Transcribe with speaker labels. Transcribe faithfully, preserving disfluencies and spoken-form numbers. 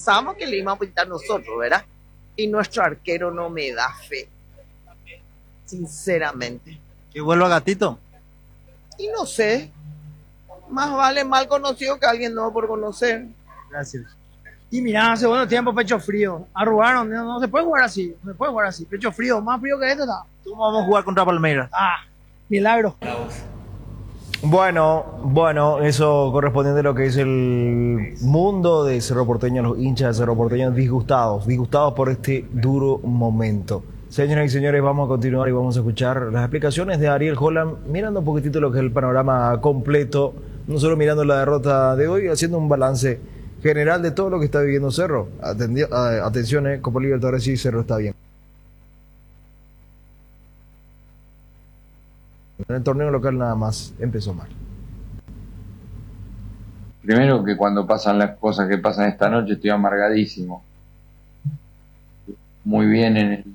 Speaker 1: pensábamos que le íbamos a pintar nosotros, ¿verdad? Y nuestro arquero no me da fe, sinceramente.
Speaker 2: Que vuelva Gatito.
Speaker 1: Y no sé, más vale mal conocido que alguien nuevo por conocer.
Speaker 2: Gracias.
Speaker 3: Y mira, segundo tiempo, pecho frío. Arrugaron, no, no se puede jugar así, no se puede jugar así. Pecho frío, más frío que esto está.
Speaker 2: ¿Cómo vamos a jugar contra Palmeiras?
Speaker 3: Ah, milagro.
Speaker 4: Bueno, bueno, eso correspondiente a lo que es el mundo de Cerro Porteño, los hinchas de Cerro Porteño disgustados, disgustados por este duro momento. Señoras y señores, vamos a continuar y vamos a escuchar las explicaciones de Ariel Holland, mirando un poquitito lo que es el panorama completo, no solo mirando la derrota de hoy, haciendo un balance general de todo lo que está viviendo Cerro. Atendi- a- atención, eh, Copa Libertadores, sí, Cerro está bien. En el torneo local nada más empezó mal.
Speaker 5: Primero que cuando pasan las cosas que pasan esta noche estoy amargadísimo. Muy bien en el